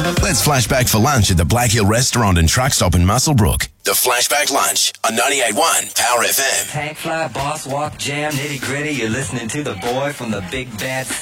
Let's flashback for lunch at the Black Hill Restaurant and Truck Stop in Muswellbrook. The Flashback Lunch on 98.1 Power FM. Tank fly, boss walk, jam, nitty gritty. You're listening to the boy from the big bad